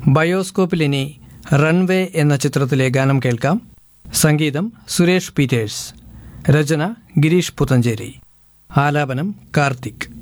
ബയോസ്കോപ്പിലിനി runway എന്ന ചിത്രത്തിലെ ഗാനം കേൾക്കാം. സംഗീതം സുരേഷ് പീറ്റേഴ്സ്, രചന ഗിരീഷ് പുത്തഞ്ചേരി, ആലാപനം കാർത്തിക്.